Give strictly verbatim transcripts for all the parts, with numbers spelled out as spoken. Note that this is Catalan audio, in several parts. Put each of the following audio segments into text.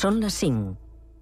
Són les cinc.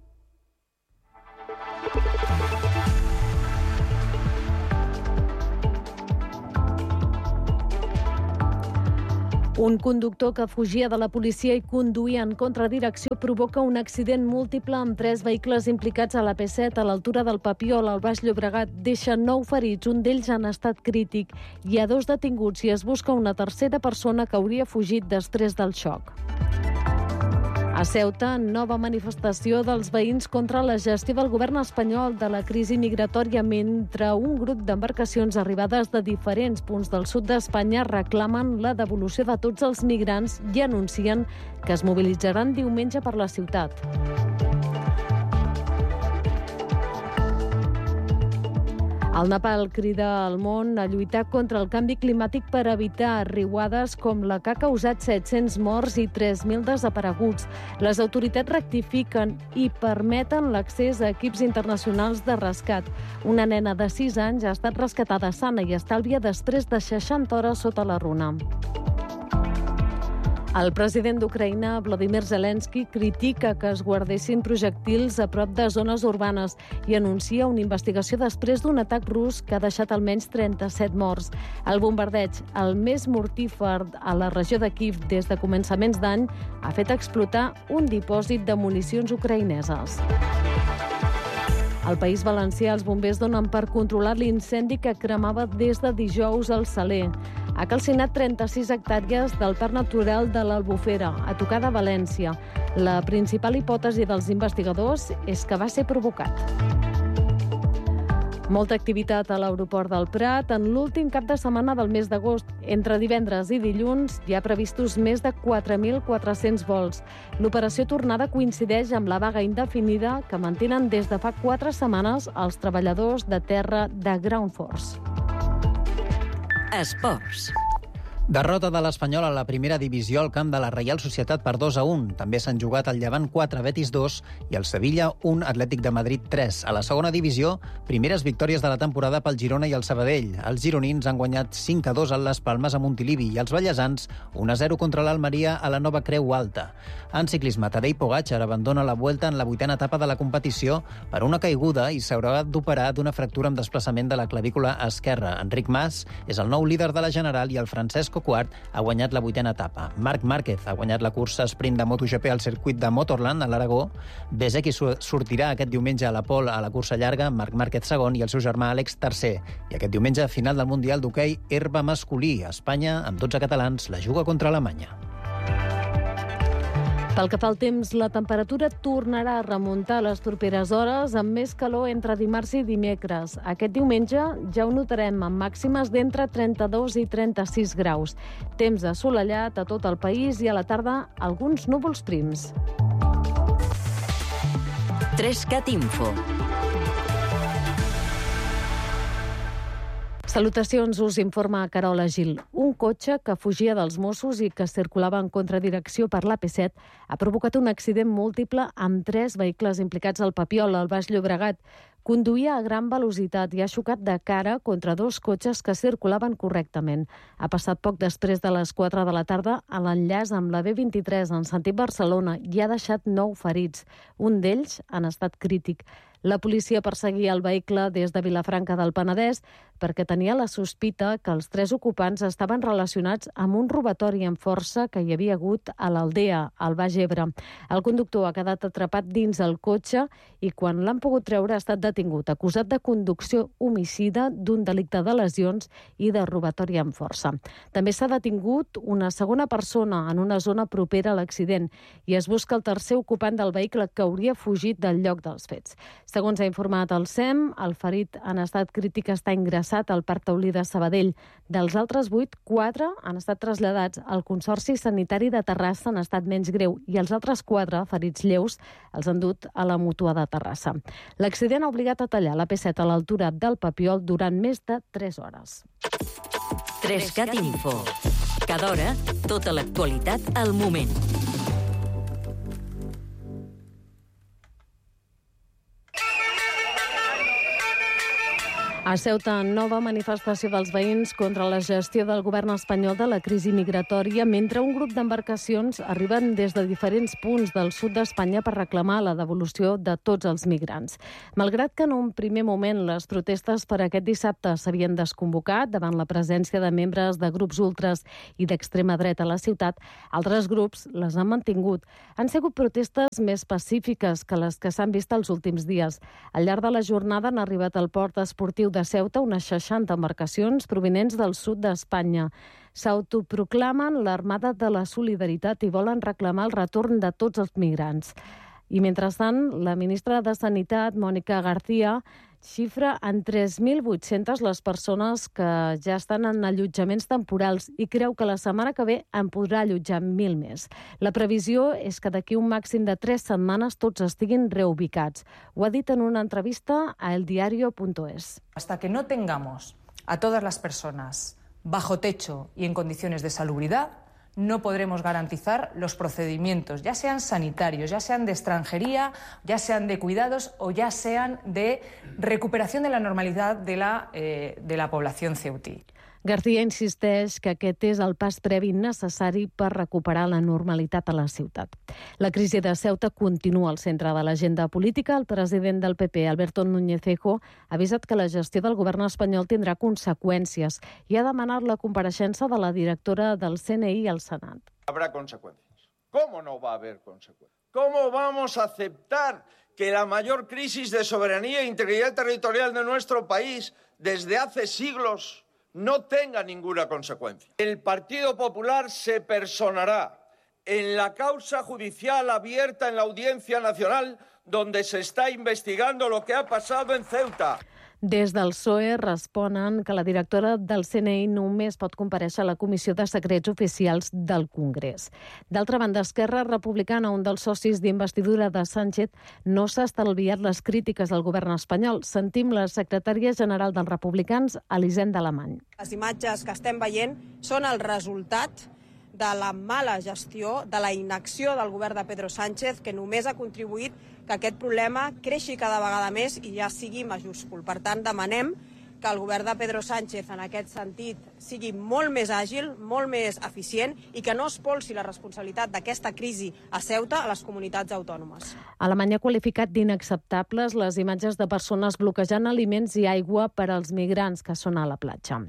Un conductor que fugia de la policia i conduïa en contradirecció provoca un accident múltiple amb tres vehicles implicats a la P set a l'altura del Papiol, al Baix Llobregat. Deixa nou ferits, un d'ells en estat crític. Hi ha dos detinguts i es busca una tercera persona que hauria fugit després del xoc. A Ceuta, nova manifestació dels veïns contra la gestió del govern espanyol de la crisi migratòria, mentre un grup d'embarcacions arribades de diferents punts del sud d'Espanya reclamen la devolució de tots els migrants i anuncien que es mobilitzaran diumenge per la ciutat. El Nepal crida al món a lluitar contra el canvi climàtic per evitar riuades com la que ha causat set-cents morts i tres mil desapareguts. Les autoritats rectifiquen i permeten l'accés a equips internacionals de rescat. Una nena de sis anys ha estat rescatada sana i estalvia després de seixanta hores sota la runa. El president d'Ucraïna, Volodymyr Zelensky, critica que es guardessin projectils a prop de zones urbanes i anuncia una investigació després d'un atac rus que ha deixat almenys trenta-set morts. El bombardeig, el més mortífer a la regió de Kíev des de començaments d'any, ha fet explotar un dipòsit de municions ucraïneses. Al País Valencià, els bombers donen per controlar l'incendi que cremava des de dijous al Saler. Ha calcinat trenta-sis hectàrees del Parc Natural de l'Albufera, a tocar de València. La principal hipòtesi dels investigadors és que va ser provocat. Molta activitat a l'aeroport del Prat en l'últim cap de setmana del mes d'agost. Entre divendres i dilluns hi ha previstos més de quatre mil quatre-cents vols. L'operació tornada coincideix amb la vaga indefinida que mantenen des de fa quatre setmanes els treballadors de terra de Ground Force. Esports. Derrota de l'Espanyol a la primera divisió al camp de la Reial Societat per dos a un. També s'han jugat el Llevant quatre, Betis dos i el Sevilla un, Atlètic de Madrid tres. A la segona divisió, primeres victòries de la temporada pel Girona i el Sabadell. Els gironins han guanyat cinc a dos a les Palmes a Montilivi i els vallesans un a zero contra l'Almeria a la Nova Creu Alta. En ciclisme, Tadej Pogačar abandona la Vuelta en la vuitena etapa de la competició per una caiguda i s'haurà d'operar d'una fractura amb desplaçament de la clavícula esquerra. Enric Mas és el nou líder de la General i el Francesc Quart ha guanyat la vuitena etapa. Marc Márquez ha guanyat la cursa sprint de MotoGP al circuit de Motorland a l'Aragó. Bezeki sortirà aquest diumenge a la pole a la cursa llarga, Marc Márquez segon i el seu germà Àlex tercer. I aquest diumenge, final del Mundial d'hoquei herba masculí. Espanya, amb dotze catalans, la juga contra Alemanya. Pel que fa al temps, la temperatura tornarà a remuntar les properes hores amb més calor entre dimarts i dimecres. Aquest diumenge ja ho notarem amb màximes d'entre trenta-dos i trenta-sis graus. Temps assolellat a tot el país i a la tarda alguns núvols prims. Trescat Info. Salutacions, us informa Carola Gil. Un cotxe que fugia dels Mossos i que circulava en contradirecció per l'A P set ha provocat un accident múltiple amb tres vehicles implicats al Papiol, al Baix Llobregat. Conduïa a gran velocitat i ha xocat de cara contra dos cotxes que circulaven correctament. Ha passat poc després de les quatre de la tarda a l'enllaç amb la B vint-i-tres en sentit Barcelona i ha deixat nou ferits. Un d'ells en estat crític. La policia perseguia el vehicle des de Vilafranca del Penedès perquè tenia la sospita que els tres ocupants estaven relacionats amb un robatori amb força que hi havia hagut a l'Aldea, al Baix Ebre. El conductor ha quedat atrapat dins el cotxe i quan l'han pogut treure ha estat detingut, acusat de conducció homicida, d'un delicte de lesions i de robatori amb força. També s'ha detingut una segona persona en una zona propera a l'accident i es busca el tercer ocupant del vehicle que hauria fugit del lloc dels fets. Segons ha informat el S E M, el ferit en estat crític està ingressat al Parc Taulí de Sabadell. Dels altres vuit, quatre han estat traslladats al Consorci Sanitari de Terrassa en estat menys greu i els altres quatre, ferits lleus, els han dut a la Mútua de Terrassa. L'accident ha obligat a tallar la P set a l'altura del Papiol durant més de tres hores. Trescat Info. Cada hora, tota l'actualitat al moment. A Ceuta, nova manifestació dels veïns contra la gestió del govern espanyol de la crisi migratòria, mentre un grup d'embarcacions arriben des de diferents punts del sud d'Espanya per reclamar la devolució de tots els migrants. Malgrat que en un primer moment les protestes per aquest dissabte s'havien desconvocat davant la presència de membres de grups ultres i d'extrema dreta a la ciutat, altres grups les han mantingut. Han sigut protestes més pacífiques que les que s'han vist els últims dies. Al llarg de la jornada han arribat al port esportiu de Ceuta unes seixanta embarcacions provinents del sud d'Espanya. S'autoproclamen l'Armada de la Solidaritat i volen reclamar el retorn de tots els migrants. I mentrestant, la ministra de Sanitat, Mònica García, xifra en tres mil vuit-centes les persones que ja estan en allotjaments temporals i creu que la setmana que ve en podrà allotjar mil més. La previsió és que d'aquí un màxim de tres setmanes tots estiguin reubicats. Ho ha dit en una entrevista a eldiario punto es. Hasta que no tengamos a todas las personas bajo techo y en condiciones de salubridad, no podremos garantizar los procedimientos, ya sean sanitarios, ya sean de extranjería, ya sean de cuidados o ya sean de recuperación de la normalidad de la, eh, de la población ceutí. García insisteix que aquest és el pas previ necessari per recuperar la normalitat a la ciutat. La crisi de Ceuta continua al centre de l'agenda política. El president del P P, Alberto Núñez Feijóo, ha avisat que la gestió del govern espanyol tindrà conseqüències i ha demanat la compareixença de la directora del C N I al Senat. Habrá consecuencias. ¿Cómo no va a haber consecuencias? ¿Cómo vamos a aceptar que la mayor crisis de soberanía e integridad territorial de nuestro país desde hace siglos no tenga ninguna consecuencia? El Partido Popular se personará en la causa judicial abierta en la Audiencia Nacional donde se está investigando lo que ha pasado en Ceuta. Des del P S O E responen que la directora del C N I només pot comparèixer a la Comissió de Secrets Oficials del Congrés. D'altra banda, Esquerra Republicana, un dels socis d'investidura de Sánchez, no s'ha estalviat les crítiques al govern espanyol. Sentim la secretària general dels republicans, Elisenda Alemany. Les imatges que estem veient són el resultat de la mala gestió, de la inacció del govern de Pedro Sánchez, que només ha contribuït que aquest problema creixi cada vegada més i ja sigui majúscul. Per tant, demanem que el govern de Pedro Sánchez, en aquest sentit, sigui molt més àgil, molt més eficient i que no es polsi la responsabilitat d'aquesta crisi a Ceuta a les comunitats autònomes. Alemanya ha qualificat d'inacceptables les imatges de persones bloquejant aliments i aigua per als migrants que són a la platja.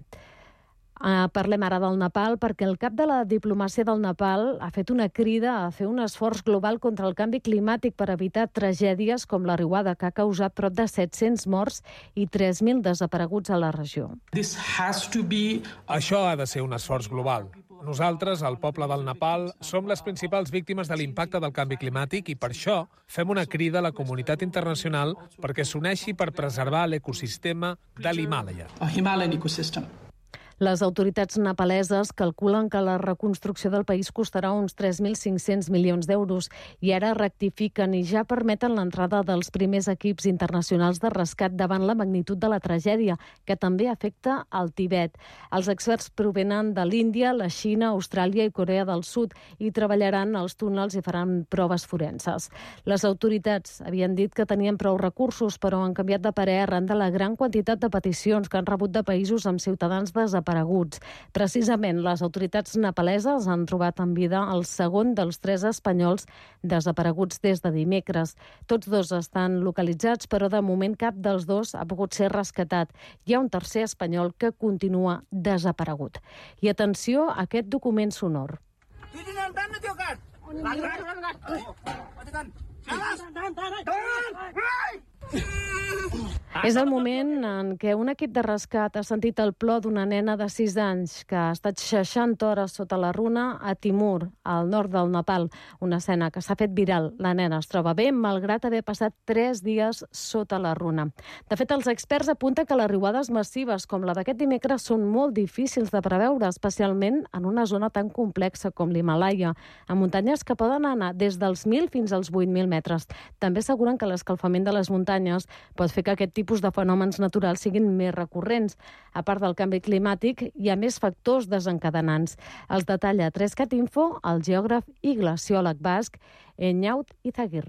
Uh, parlem ara del Nepal, perquè el cap de la diplomàcia del Nepal ha fet una crida a fer un esforç global contra el canvi climàtic per evitar tragèdies com la riuada, que ha causat prop de set-cents morts i tres mil desapareguts a la regió. This has to be... Això ha de ser un esforç global. Nosaltres, el poble del Nepal, som les principals víctimes de l'impacte del canvi climàtic i per això fem una crida a la comunitat internacional perquè s'uneixi per preservar l'ecosistema de l'Himàlaia. Les autoritats nepaleses calculen que la reconstrucció del país costarà uns tres mil cinc-cents milions d'euros i ara rectifiquen i ja permeten l'entrada dels primers equips internacionals de rescat davant la magnitud de la tragèdia, que també afecta el Tibet. Els experts provenen de l'Índia, la Xina, Austràlia i Corea del Sud i treballaran als túnels i faran proves forenses. Les autoritats havien dit que tenien prou recursos, però han canviat de parer arran de la gran quantitat de peticions que han rebut de països amb ciutadans desapareguts. Precisament, les autoritats nepaleses han trobat en vida el segon dels tres espanyols desapareguts des de dimecres. Tots dos estan localitzats, però de moment cap dels dos ha pogut ser rescatat. Hi ha un tercer espanyol que continua desaparegut. I atenció a aquest document sonor. És el moment en què un equip de rescat ha sentit el plor d'una nena de sis anys que ha estat seixanta hores sota la runa a Timur, al nord del Nepal. Una escena que s'ha fet viral. La nena es troba bé, malgrat haver passat tres dies sota la runa. De fet, els experts apunten que les riuades massives com la d'aquest dimecres són molt difícils de preveure, especialment en una zona tan complexa com l'Himàlaia, amb muntanyes que poden anar des dels mil fins als vuit mil metres. També asseguren que l'escalfament de les muntanyes pot fer que aquest tipus de fenòmens naturals siguin més recurrents. A part del canvi climàtic, hi ha més factors desencadenants. Els detalla a tres cat info el geògraf i glaciòleg basc Eñaut Izaguirre.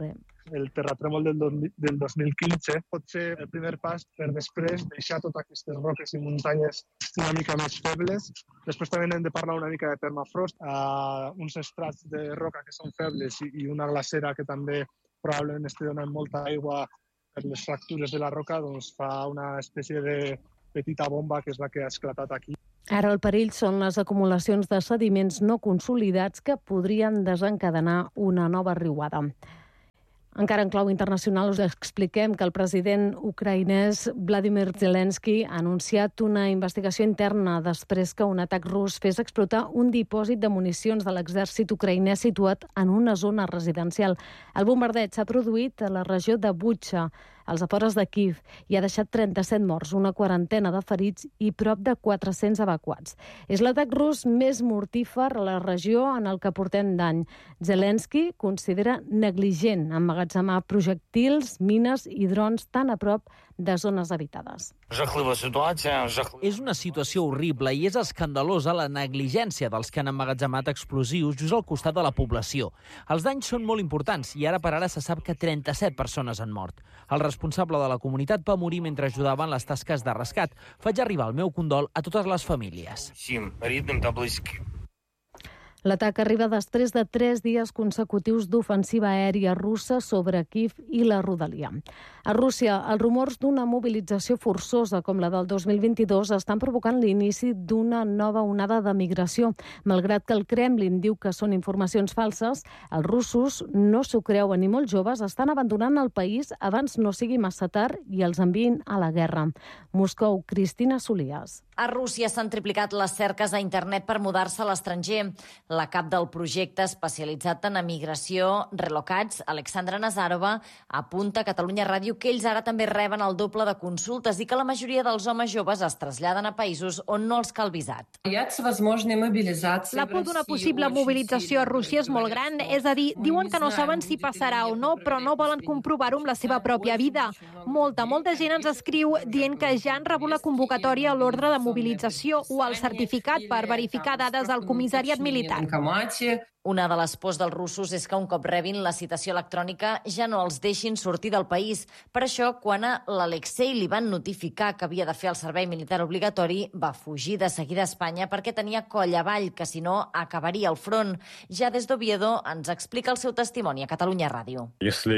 el terratrèmol del, del dos mil quinze pot ser el primer pas per després deixar totes aquestes roques i muntanyes una mica més febles. Després també hem de parlar una mica de permafrost, uh, uns estrats de roca que són febles i, i una glacera que també probablement estigui donant molta aigua per les fractures de la roca, doncs fa una espècie de petita bomba que és la que ha esclatat aquí. Ara el perill són les acumulacions de sediments no consolidats que podrien desencadenar una nova riuada. Encara en clau internacional us expliquem que el president ucraïnès Vladimir Zelensky ha anunciat una investigació interna després que un atac rus fes explotar un dipòsit de municions de l'exèrcit ucraïnès situat en una zona residencial. El bombardeig s'ha produït a la regió de Bucha, als afores de Kíev, i ha deixat trenta-set morts, una quarantena de ferits i prop de quatre-cents evacuats. És l'atac rus més mortífer a la regió en el que portem d'any. Zelensky considera negligent emmagatzemar projectils, mines i drons tan a prop de zones habitades. És una situació horrible i és escandalosa la negligència dels que han emmagatzemat explosius just al costat de la població. Els danys són molt importants i ara per ara se sap que trenta-set persones han mort. El responsable de la comunitat va morir mentre ajudava en les tasques de rescat. Faig arribar el meu condol a totes les famílies. L'atac arriba després de tres dies consecutius d'ofensiva aèria russa sobre Kíev i la rodalia. A Rússia, els rumors d'una mobilització forçosa com la del dos mil vint-i-dos estan provocant l'inici d'una nova onada de migració. Malgrat que el Kremlin diu que són informacions falses, els russos no s'ho creuen i molts joves estan abandonant el país abans no sigui massa tard i els enviïn a la guerra. Moscou, Cristina Solias. A Rússia s'han triplicat les cerques a internet per mudar-se a l'estranger. La cap del projecte especialitzat en emigració Relocats, Alexandra Nazarova, apunta a Catalunya Ràdio que ells ara també reben el doble de consultes i que la majoria dels homes joves es traslladen a països on no els cal visat. La por d'una possible mobilització a Rússia és molt gran, és a dir, diuen que no saben si passarà o no, però no volen comprovar-ho amb la seva pròpia vida. Molta, molta gent ens escriu dient que ja han rebut la convocatòria a l'ordre de mobilització o el certificat per verificar dades al comissariat militar. Una de les pors dels russos és que un cop rebin la citació electrònica ja no els deixin sortir del país. Per això, quan a l'Alexei li van notificar que havia de fer el servei militar obligatori, va fugir de seguida a Espanya perquè tenia coll avall, que si no acabaria al front. Ja des d'Oviedo ens explica el seu testimoni a Catalunya Ràdio.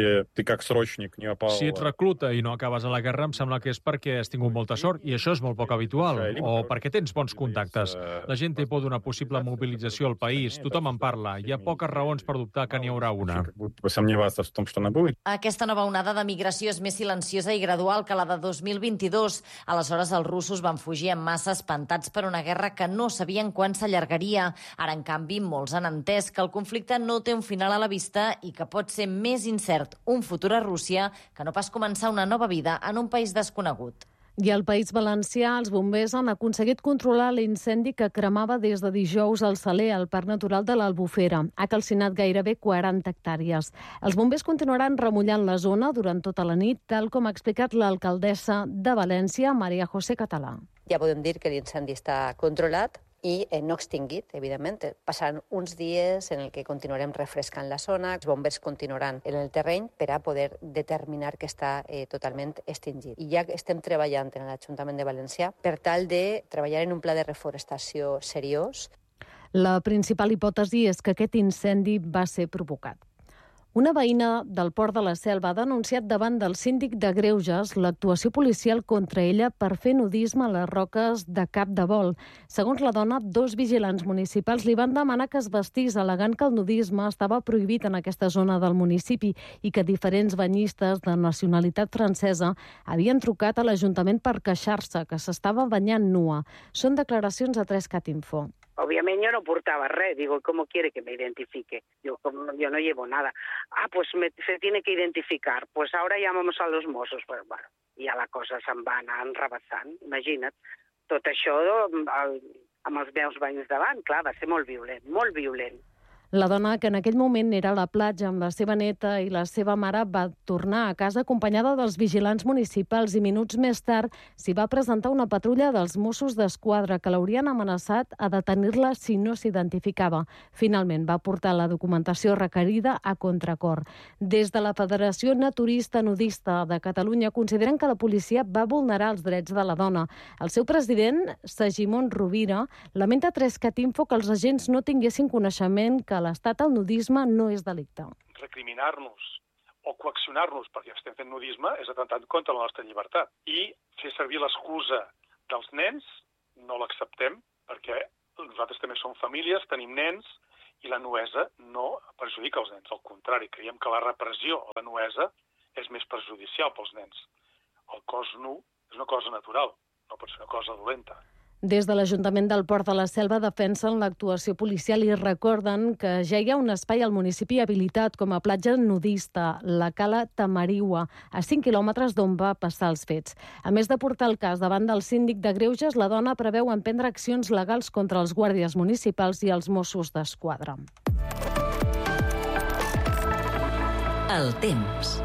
Si ets recluta i no acabes a la guerra, em sembla que és perquè has tingut molta sort, i això és molt poc habitual, o perquè tens bons contactes. La gent té por d'una possible mobilització al país, tothom en parla. Hi ha poques raons per dubtar que n'hi haurà una. Aquesta nova onada de migració és més silenciosa i gradual que la de dos mil vint-i-dos. Aleshores, els russos van fugir en massa espantats per una guerra que no sabien quan s'allargaria. Ara, en canvi, molts han entès que el conflicte no té un final a la vista i que pot ser més incert un futur a Rússia que no pas començar una nova vida en un país desconegut. I al País Valencià, els bombers han aconseguit controlar l'incendi que cremava des de dijous al Saler, al Parc Natural de l'Albufera. Ha calcinat gairebé quaranta hectàrees. Els bombers continuaran remullant la zona durant tota la nit, tal com ha explicat l'alcaldessa de València, Maria José Català. Ja podem dir que l'incendi està controlat i eh, no extingit, evidentment. Passaran uns dies en el que continuarem refrescant la zona, els bombers continuaran en el terreny per a poder determinar que està eh, totalment extingit. I ja estem treballant en l'Ajuntament de València per tal de treballar en un pla de reforestació seriós. La principal hipòtesi és que aquest incendi va ser provocat. Una veïna del Port de la Selva ha denunciat davant del síndic de Greuges l'actuació policial contra ella per fer nudisme a les roques de Cap de Vol. Segons la dona, dos vigilants municipals li van demanar que es vestís, al·legant que el nudisme estava prohibit en aquesta zona del municipi i que diferents banyistes de nacionalitat francesa havien trucat a l'Ajuntament per queixar-se que s'estava banyant nua. Són declaracions a tres cat info. Obviamente yo no portaba red, digo, ¿cómo quiere que me identifique? Yo, yo no llevo nada. Ah, pues me, se tiene que identificar. Pues ahora llamamos a los Mossos. Pues bueno, ja la cosa se'n va anar enrabassant, imagina't. Tot això el, amb els meus veïns davant, clar, va ser molt violent, molt violent. La dona, que en aquell moment era a la platja amb la seva neta i la seva mare, va tornar a casa acompanyada dels vigilants municipals i minuts més tard s'hi va presentar una patrulla dels Mossos d'Esquadra que l'haurien amenaçat a detenir-la si no s'identificava. Finalment va portar la documentació requerida a contracor. Des de la Federació Naturista Nudista de Catalunya consideren que la policia va vulnerar els drets de la dona. El seu president, Segimon Rovira, lamenta a Trescat Info que els agents no tinguessin coneixement que a l'estat el nudisme no és delicte. Recriminar-nos o coaccionar-nos perquè estem fent nudisme és atemptant contra la nostra llibertat. I fer servir l'excusa dels nens no l'acceptem perquè nosaltres també som famílies, tenim nens i la nuesa no perjudica els nens. Al contrari, creiem que la repressió a la nuesa és més perjudicial pels nens. El cos nu és una cosa natural, no pot ser una cosa dolenta. Des de l'Ajuntament del Port de la Selva defensen l'actuació policial i recorden que ja hi ha un espai al municipi habilitat com a platja nudista, la Cala Tamariua, a cinc quilòmetres d'on va passar els fets. A més de portar el cas davant del síndic de Greuges, la dona preveu emprendre accions legals contra els guàrdies municipals i els Mossos d'Esquadra. El temps.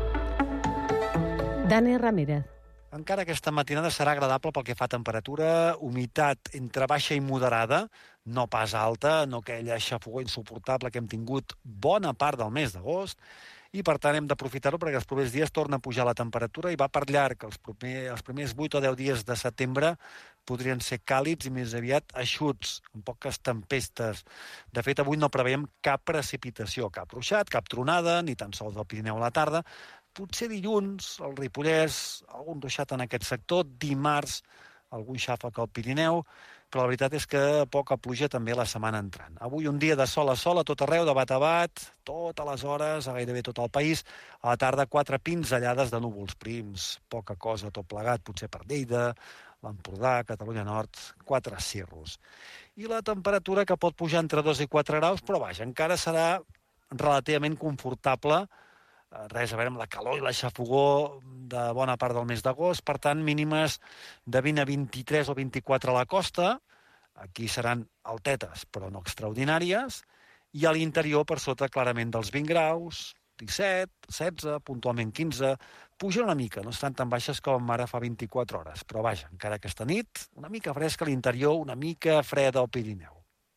Dani Ramírez. Encara aquesta matinada serà agradable pel que fa a temperatura, humitat entre baixa i moderada, no pas alta, no aquella xafogor insuportable que hem tingut bona part del mes d'agost, i per tant hem d'aprofitar-ho perquè els propers dies torna a pujar la temperatura i va per llarg. Els, proper, els primers vuit o deu dies de setembre podrien ser càlids i més aviat eixuts, amb poques tempestes. De fet, avui no preveiem cap precipitació, cap ruixat, cap tronada, ni tan sols al Pirineu a la tarda. Potser dilluns, al Ripollès, algun ruixat en aquest sector, dimarts, algun xàfec al Pirineu, però la veritat és que poca pluja també la setmana entrant. Avui un dia de sol a sol a tot arreu, de bat a bat, totes les hores, a gairebé tot el país. A la tarda, quatre pinzellades de núvols prims, poca cosa tot plegat, potser per Lleida, l'Empordà, Catalunya Nord, quatre cirros. I la temperatura que pot pujar entre dos i quatre graus, però vaja, encara serà relativament confortable, res a veure amb la calor i la xafogor de bona part del mes d'agost, per tant, mínimes de vint a vint-i-tres o vint-i-quatre a la costa, aquí seran altetes, però no extraordinàries, i a l'interior per sota clarament dels vint graus, disset, setze, puntualment quinze, puja una mica, no estan tan baixes com ara fa vint-i-quatre hores, però vaja, encara aquesta nit, una mica fresca a l'interior, una mica freda al Pirineu.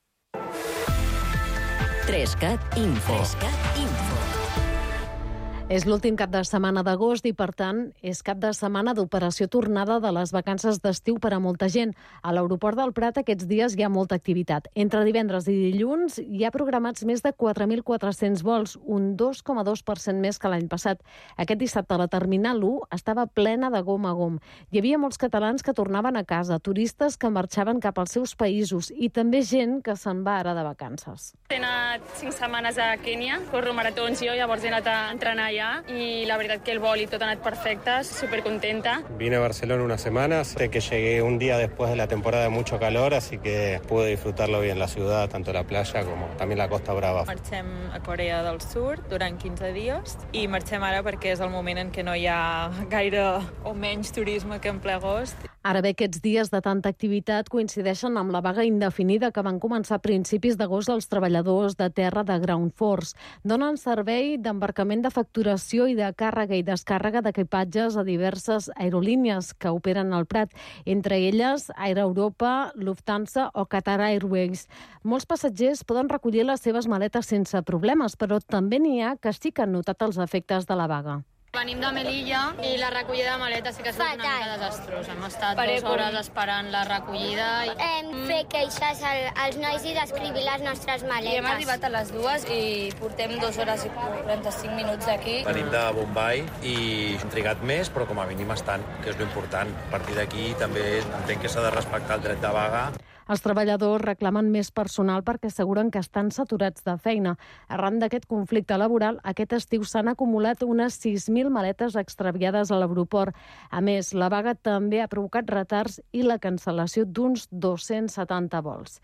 Trescat Info. Trescat Info. És l'últim cap de setmana d'agost i, per tant, és cap de setmana d'operació tornada de les vacances d'estiu per a molta gent. A l'aeroport del Prat aquests dies hi ha molta activitat. Entre divendres i dilluns hi ha programats més de quatre mil quatre-cents vols, un dos coma dos per cent més que l'any passat. Aquest dissabte la Terminal u estava plena de gom a gom. Hi havia molts catalans que tornaven a casa, turistes que marxaven cap als seus països i també gent que se'n va ara de vacances. He anat cinc setmanes a Kènia, corro maratons jo, llavors he anat a entrenar allà y la verdad que el vol y todo ha anat perfecte, súper contenta. Vine a Barcelona unas semanas, sé que llegué un día después de la temporada de mucho calor, así que pude disfrutarlo bien la ciudad, tanto la playa como también la Costa Brava. Marxem a Corea del Sud durant quinze dies i marxem ara perquè és el moment en què no hi ha gaire o menys turisme que en ple agost. Ara bé, aquests dies de tanta activitat coincideixen amb la vaga indefinida que van començar a principis d'agost els treballadors de terra de Ground Force. Donen servei d'embarcament de facturació i de càrrega i descàrrega d'equipatges a diverses aerolínies que operen al Prat, entre elles Air Europa, Lufthansa o Qatar Airways. Molts passatgers poden recollir les seves maletes sense problemes, però també n'hi ha que sí que han notat els efectes de la vaga. Venim de Melilla i la recollida de maletes sí que ha estat una mica desastrosa. Hem estat dues hores esperant la recollida. Hem fet queixes als nois i descrivir les nostres maletes. I hem arribat a les dues i portem dues hores i quaranta-cinc minuts aquí. Venim de Bombai i hem trigat més, però com a mínim estan, que és l'important. A partir d'aquí també entenc que s'ha de respectar el dret de vaga. Els treballadors reclamen més personal perquè asseguren que estan saturats de feina. Arran d'aquest conflicte laboral, aquest estiu s'han acumulat unes sis mil maletes extraviades a l'aeroport. A més, la vaga també ha provocat retards i la cancel·lació d'uns dos-cents setanta vols.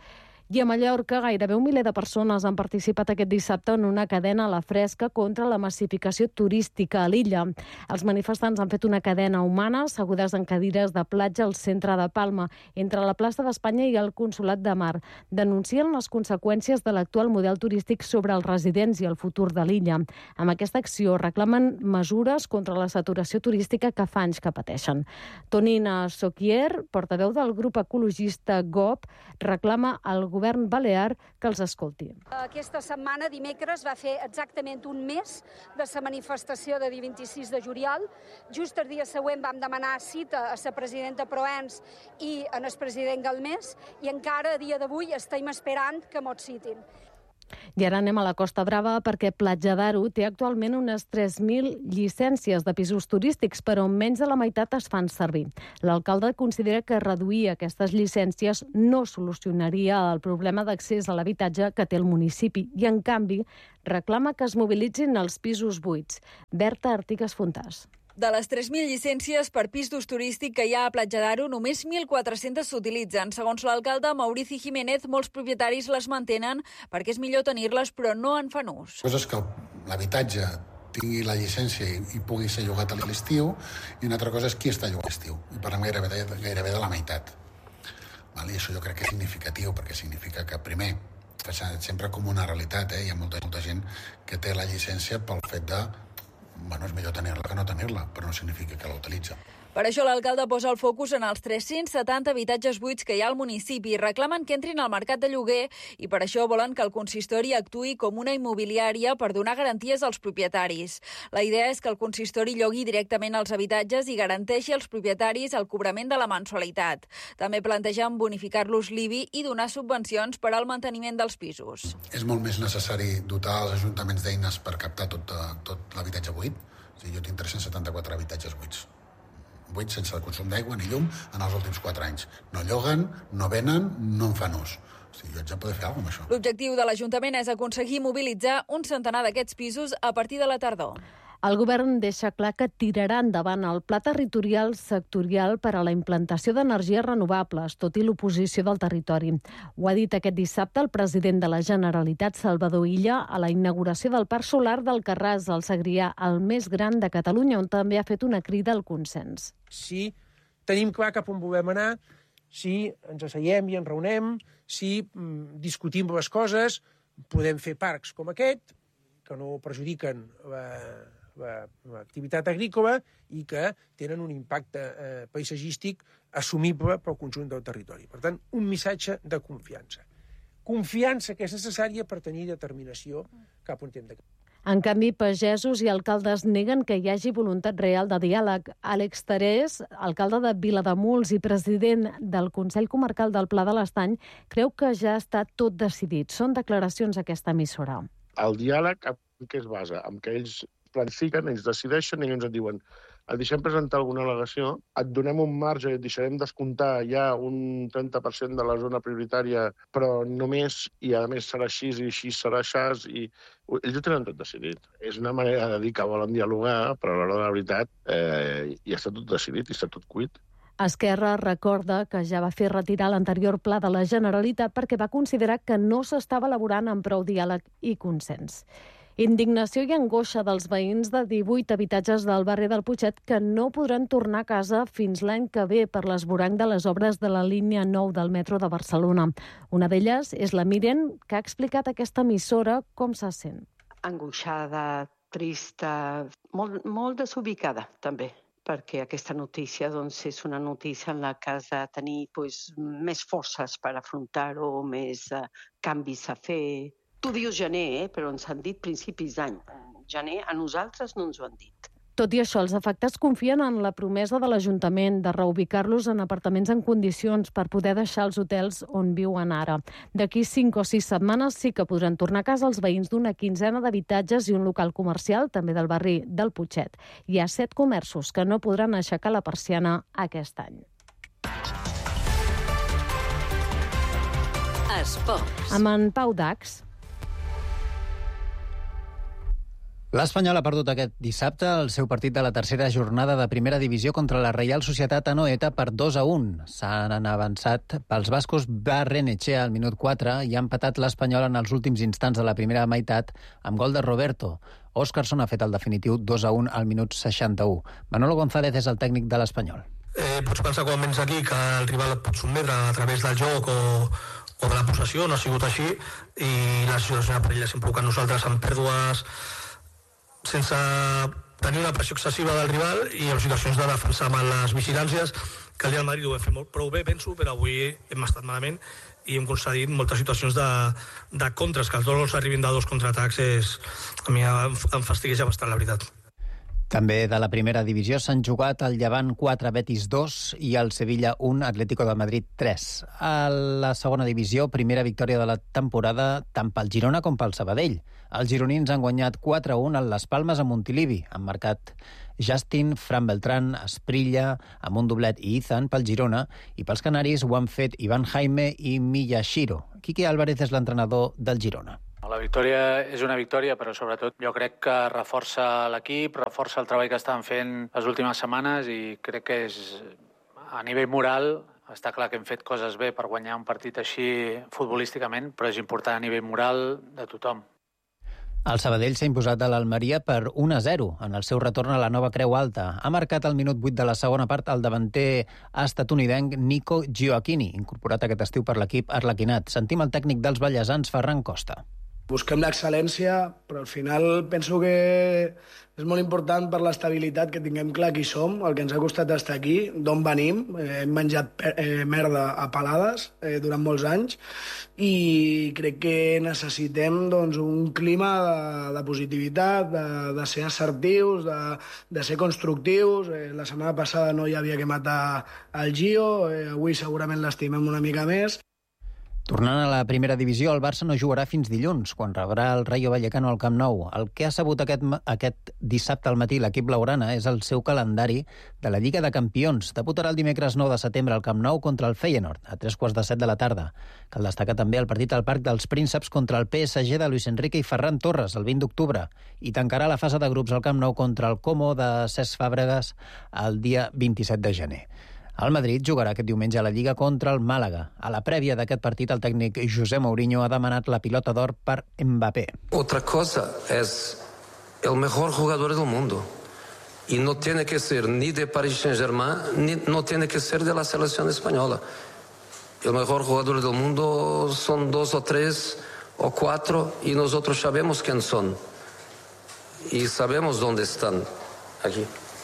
I a Mallorca, gairebé un miler de persones han participat aquest dissabte en una cadena a la fresca contra la massificació turística a l'illa. Els manifestants han fet una cadena humana, assegudes en cadires de platja al centre de Palma, entre la plaça d'Espanya i el Consolat de Mar. Denuncien les conseqüències de l'actual model turístic sobre els residents i el futur de l'illa. Amb aquesta acció reclamen mesures contra la saturació turística que fa anys que pateixen. Tonina Soquier, portaveu del grup ecologista G O P, reclama al govern balear que els escolti. Aquesta setmana, dimecres, va fer exactament un mes de la manifestació de dia vint-i-sis de juliol. Just el dia següent vam demanar cita a la presidenta Proens i al president Galmés i encara a dia d'avui estem esperant que mos citin. I ara anem a la Costa Brava perquè Platja d'Aro té actualment unes tres mil llicències de pisos turístics, però menys de la meitat es fan servir. L'alcalde considera que reduir aquestes llicències no solucionaria el problema d'accés a l'habitatge que té el municipi i, en canvi, reclama que es mobilitzin els pisos buits. Berta Artigas Fontàs. De les tres mil llicències per pis d'ús turístic que hi ha a Platja d'Aro, només mil quatre-cents s'utilitzen. Segons l'alcalde Maurici Jiménez, molts propietaris les mantenen perquè és millor tenir-les, però no en fan ús. La cosa és que l'habitatge tingui la llicència i, i pugui ser llogat a l'estiu, i una altra cosa és qui està llogat a l'estiu. I parlem gairebé de, gairebé de la meitat. Val? I això jo crec que és significatiu, perquè significa que, primer, sempre com una realitat, eh? Hi ha molta, molta gent que té la llicència pel fet de bueno, és millor tenir-la que no tenir-la, però no significa que la utilitza. Per això l'alcalde posa el focus en els tres-cents setanta habitatges buits que hi ha al municipi i reclamen que entrin al mercat de lloguer i per això volen que el consistori actuï com una immobiliària per donar garanties als propietaris. La idea és que el consistori llogui directament els habitatges i garanteixi als propietaris el cobrament de la mensualitat. També plantegen bonificar-los l'I B I i donar subvencions per al manteniment dels pisos. És molt més necessari dotar els ajuntaments d'eines per captar tot, tot l'habitatge buit. O sigui, jo tinc tres-cents setanta-quatre habitatges buits. buits sense consum d'aigua ni llum en els últims quatre anys. No lloguen, no venen, no en fan ús. O sigui, jo haig de poder fer alguna cosa amb això. L'objectiu de l'Ajuntament és aconseguir mobilitzar un centenar d'aquests pisos a partir de la tardor. El govern deixa clar que tirarà endavant el pla territorial sectorial per a la implantació d'energies renovables, tot i l'oposició del territori. Ho ha dit aquest dissabte el president de la Generalitat, Salvador Illa, a la inauguració del Parc Solar del Carràs, al Segrià, el més gran de Catalunya, on també ha fet una crida al consens. Si tenim clar cap on volem anar, si ens asseiem i ens reunem, si mm, discutim les coses, podem fer parcs com aquest, que no perjudiquen la l'activitat agrícola i que tenen un impacte eh, paisatgístic assumible pel conjunt del territori. Per tant, un missatge de confiança. Confiança que és necessària per tenir determinació cap on hem de... En canvi, pagesos i alcaldes neguen que hi hagi voluntat real de diàleg. Àlex Terés, alcalde de Vilademuls i president del Consell Comarcal del Pla de l'Estany, creu que ja està tot decidit. Són declaracions a aquesta emissora. El diàleg en què es basa? En què ells planifiquen, ells decideixen i ens et diuen et deixem presentar alguna al·legació, et donem un marge i et deixarem descomptar ja un trenta per cent de la zona prioritària, però només, i a més serà així i així serà així, i ells ho tenen tot decidit. És una manera de dir que volen dialogar, però a l'hora de la veritat eh, ja està tot decidit i està tot cuit. Esquerra recorda que ja va fer retirar l'anterior pla de la Generalitat perquè va considerar que no s'estava elaborant amb prou diàleg i consens. Indignació i angoixa dels veïns de divuit habitatges del barri del Putxet que no podran tornar a casa fins l'any que ve per l'esvoranc de les obres de la línia nou del metro de Barcelona. Una d'elles és la Miren, que ha explicat a aquesta emissora com se sent. Angoixada, trista, molt, molt desubicada també, perquè aquesta notícia doncs, és una notícia en la que has de tenir pues, més forces per afrontar-ho, més uh, canvis a fer. Tu dius gener, eh? Però ens han dit principis d'any. Gener a nosaltres no ens ho han dit. Tot i això, els afectats confien en la promesa de l'Ajuntament de reubicar-los en apartaments en condicions per poder deixar els hotels on viuen ara. D'aquí cinc o sis setmanes sí que podran tornar a casa els veïns d'una quinzena d'habitatges i un local comercial, també del barri del Putxet. Hi ha set comerços que no podran aixecar la persiana aquest any. Esports. Amb en Pau Dax. L'Espanyol ha perdut aquest dissabte el seu partit de la tercera jornada de primera divisió contra la Reial Societat Anoeta per dos a un. S'han avançat pels bascos Barrenetxea al minut quatre i ha empatat l'Espanyol en els últims instants de la primera meitat amb gol de Roberto. Óscarson ha fet el definitiu dos a un al minut seixanta-u. Manolo González és el tècnic de l'Espanyol. Eh, pots pensar quan vens aquí que el rival et pot sotmetre a través del joc o, o de la possessió, no ha sigut així, i la situació de perill s'ha provocat nosaltres amb pèrdues sense tenir una pressió excessiva del rival i en situacions de defensar mal les vigilàncies, que el dia del Madrid ho vam fer molt, prou bé, penso, però avui hem estat malament i hem concedit moltes situacions de, de contres, que els dos arribin de dos contraatacs és, a mi em, em fastigueja bastant, la veritat. També de la primera divisió s'han jugat el Llevant quatre, Betis dos i el Sevilla un, Atlético de Madrid tres. A la segona divisió, primera victòria de la temporada tant pel Girona com pel Sabadell. Els gironins han guanyat quatre a un a Les Palmes a Montilivi. Han marcat Justin, Fran Beltrán, Asprilla, amb un doblet i Izan pel Girona, i pels canaris ho han fet Ivan Jaime i Miyashiro. Quique Álvarez és l'entrenador del Girona. La victòria és una victòria, però sobretot jo crec que reforça l'equip, reforça el treball que estan fent les últimes setmanes i crec que és, a nivell moral, està clar que hem fet coses bé per guanyar un partit així futbolísticament, però és important a nivell moral de tothom. El Sabadell s'ha imposat a l'Almeria per un a zero en el seu retorn a la nova Creu Alta. Ha marcat al minut vuit de la segona part el davanter estatunidenc Nico Gioacchini, incorporat aquest estiu per l'equip arlequinat. Sentim el tècnic dels ballesans, Ferran Costa. Busquem l'excel·lència, però al final penso que és molt important per l'estabilitat que tinguem clar qui som, el que ens ha costat estar aquí, d'on venim. Eh, hem menjat eh, merda a palades eh, durant molts anys i crec que necessitem doncs, un clima de, de positivitat, de, de ser assertius, de, de ser constructius. Eh, la setmana passada no hi havia que matar el Gio, eh, avui segurament l'estimem una mica més. Tornant a la primera divisió, el Barça no jugarà fins dilluns, quan rebrà el Rayo Vallecano al Camp Nou. El que ha sabut aquest, aquest dissabte al matí l'equip blaugrana és el seu calendari de la Lliga de Campions. Debutarà el dimecres nou de setembre al Camp Nou contra el Feyenoord, a tres quarts de set de la tarda. Cal destacar també el partit al Parc dels Prínceps contra el P S G de Luis Enrique i Ferran Torres, el vint d'octubre, i tancarà la fase de grups al Camp Nou contra el Como de Cesc Fàbregas el dia vint-i-set de gener. El Madrid jugarà aquest diumenge a la Lliga contra el Màlaga. A la prèvia d'aquest partit, el tècnic José Mourinho ha demanat la pilota d'or per Mbappé. Otra cosa es el mejor jugador del mundo. Y no tiene que ser ni de Paris Saint-Germain, ni no tiene que ser de la selección española. El mejor jugador del mundo son dos o tres o cuatro y nosotros sabemos quién son. Y sabemos dónde están aquí.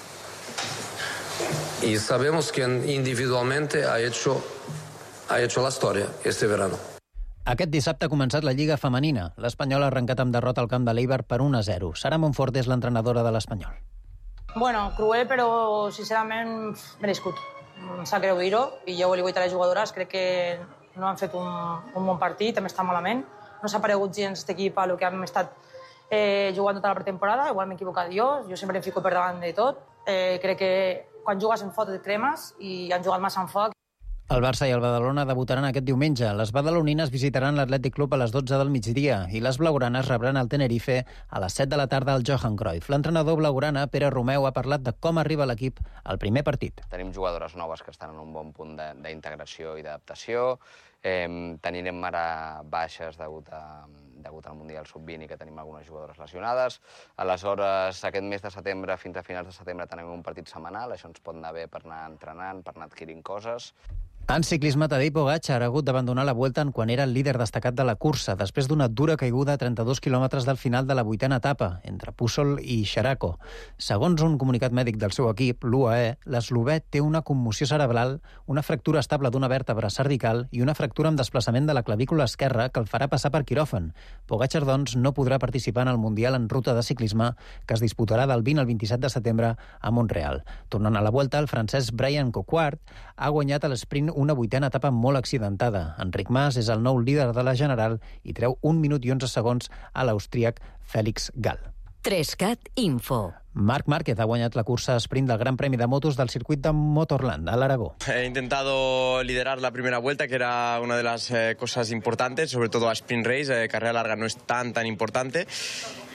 Y sabemos quién individualmente ha hecho, ha hecho la historia este verano. Aquest dissabte ha començat la Lliga Femenina. L'Espanyol ha arrencat amb derrota al camp de l'Eibar per un a zero. Sara Monfort és l'entrenadora de l'Espanyol. Bueno, cruel, però sincerament merescut. Em sap greu dir-ho, i jo li vull a les jugadores, crec que no han fet un, un bon partit, hem estat malament. No s'ha aparegut gens aquest equip a el que hem estat eh, jugant tota la pretemporada, igual m'he equivocat jo, jo sempre em fico per davant de tot. Eh, crec que quan jugues en foc et cremes i han jugat massa en foc. El Barça i el Badalona debutaran aquest diumenge. Les badalonines visitaran l'Atlètic Club a les dotze del migdia i les blaugranes rebran el Tenerife a les set de la tarda al Johan Cruyff. L'entrenador blaugrana, Pere Romeu, ha parlat de com arriba l'equip al primer partit. Tenim jugadores noves que estan en un bon punt d'integració i d'adaptació. Eh, tenim ara baixes degut, a, degut al Mundial sub vint i que tenim algunes jugadores lesionades. Aleshores, aquest mes de setembre, fins a finals de setembre, tenim un partit setmanal. Això ens pot anar bé per anar entrenant, per anar adquirint coses. En ciclisme, Tadej Pogačar ha hagut d'abandonar la Vuelta en quan era el líder destacat de la cursa, després d'una dura caiguda a trenta-dos quilòmetres del final de la vuitena etapa, entre Pússol i Xeraco. Segons un comunicat mèdic del seu equip, l'U A E, l'eslovè té una commoció cerebral, una fractura estable d'una vèrtebra cervical i una fractura amb desplaçament de la clavícula esquerra que el farà passar per quiròfan. Pogačar, doncs, no podrà participar en el Mundial en ruta de ciclisme que es disputarà del vint al vint-i-set de setembre a Montreal. Tornant a la Vuelta, el francès Brian Coquard ha guanyat a l'esprint una vuitena etapa molt accidentada. Enric Mas és el nou líder de la General i treu un minut i onze segons a l'austríac Félix Gall. Trescat Info. Marc Márquez ha guanyat la cursa sprint del Gran Premi de Motos del circuit de Motorland, a l'Aragó. He intentado liderar la primera vuelta, que era una de las eh, cosas importantes, sobre todo a sprint race, eh, carrera larga no es tan tan importante.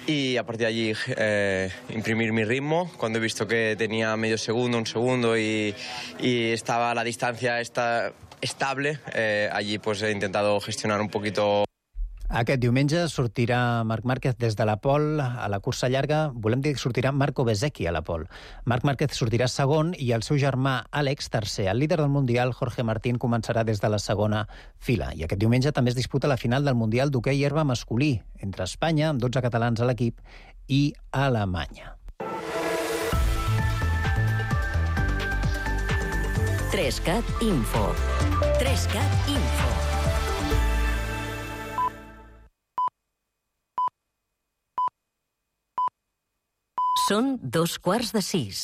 y a partir de allí eh, imprimir mi ritmo. Cuando he visto que tenía medio segundo, un segundo y, y estaba la distancia esta, estable, eh, allí pues he intentado gestionar un poquito. Aquest diumenge sortirà Marc Márquez des de la pole a la cursa llarga. Volem dir que sortirà Marco Bezzecchi a la pole. Marc Márquez sortirà segon i el seu germà Àlex tercer. El líder del Mundial, Jorge Martín, començarà des de la segona fila. I aquest diumenge també es disputa la final del Mundial d'hoquei herba masculí entre Espanya, amb dotze catalans a l'equip, i Alemanya. Trescat Info. Trescat Info. Són dos quarts de sis.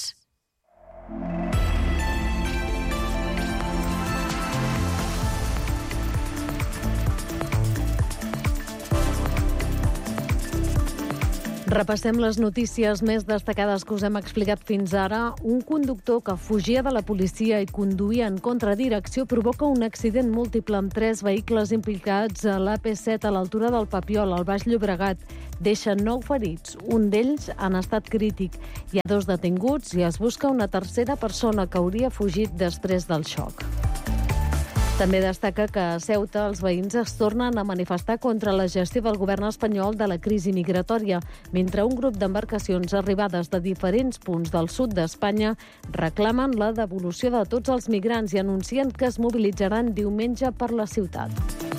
Repassem les notícies més destacades que us hem explicat fins ara. Un conductor que fugia de la policia i conduïa en contradirecció provoca un accident múltiple amb tres vehicles implicats a l'A P set a l'altura del Papiol, al Baix Llobregat. Deixen nou ferits, un d'ells en estat crític. Hi ha dos detinguts i es busca una tercera persona que hauria fugit després del xoc. També destaca que a Ceuta els veïns es tornen a manifestar contra la gestió del govern espanyol de la crisi migratòria, mentre un grup d'embarcacions arribades de diferents punts del sud d'Espanya reclamen la devolució de tots els migrants i anuncien que es mobilitzaran diumenge per la ciutat.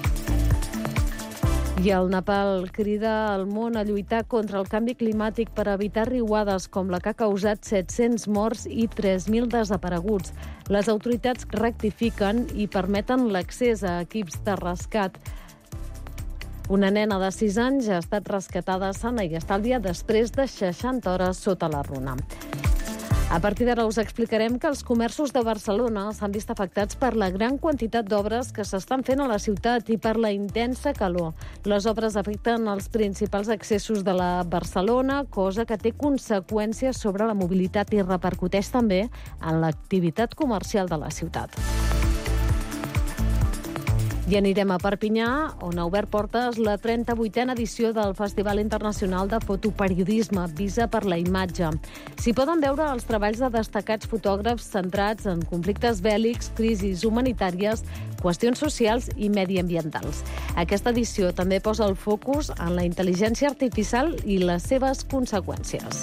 I el Nepal crida al món a lluitar contra el canvi climàtic per evitar riuades com la que ha causat set-cents morts i tres mil desapareguts. Les autoritats rectifiquen i permeten l'accés a equips de rescat. Una nena de sis anys ha estat rescatada sana i estalvia després de seixanta hores sota la runa. A partir d'ara us explicarem que els comerços de Barcelona s'han vist afectats per la gran quantitat d'obres que s'estan fent a la ciutat i per la intensa calor. Les obres afecten els principals accessos de la Barcelona, cosa que té conseqüències sobre la mobilitat i repercuteix també en l'activitat comercial de la ciutat. I anirem a Perpinyà, on ha obert portes la trenta-vuitena edició del Festival Internacional de Fotoperiodisme, Visa per la Imatge. S'hi poden veure els treballs de destacats fotògrafs centrats en conflictes bèl·lics, crisis humanitàries, qüestions socials i mediambientals. Aquesta edició també posa el focus en la intel·ligència artificial i les seves conseqüències.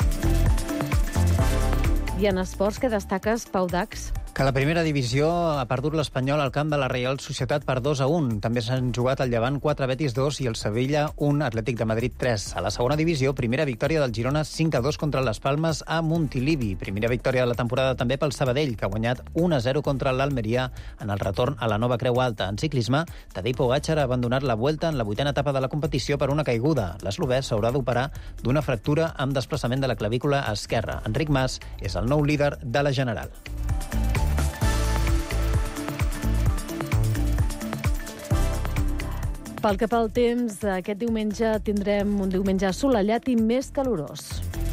I en esports, què destaques, Pau Dax? Que la primera divisió ha perdut l'Espanyol al camp de la Reial Societat per dos a un. També s'han jugat el Llevant quatre, Betis dos i el Sevilla un, Atlètic de Madrid tres. A la segona divisió, primera victòria del Girona cinc a dos contra les Palmes a Montilivi. Primera victòria de la temporada també pel Sabadell, que ha guanyat un a zero contra l'Almeria en el retorn a la nova Creu Alta. En ciclisme, Tadej Pogačar ha abandonat la Vuelta en la vuitena etapa de la competició per una caiguda. L'eslovè s'haurà d'operar d'una fractura amb desplaçament de la clavícula esquerra. Enric Mas és el nou líder de la General. Pel que fa al temps, aquest diumenge tindrem un diumenge assolellat i més calorós.